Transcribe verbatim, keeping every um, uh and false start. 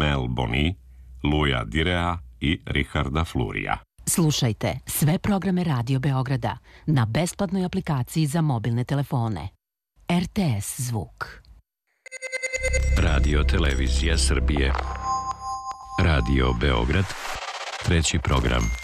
Mel Boni, Luja Direa i Richarda Flurija. Slušajte sve programe Radio Beograda na besplatnoj aplikaciji za mobilne telefone. R T S Zvuk. Radio Televizija Srbije. Radio Beograd. Treći program.